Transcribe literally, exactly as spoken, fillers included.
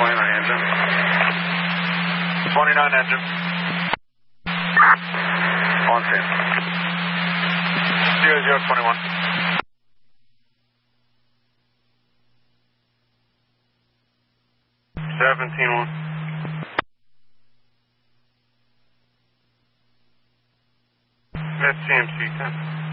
twenty-nine engine. twenty-nine engine. On scene. zero zero twenty-one. seventeen one. That's C M C ten.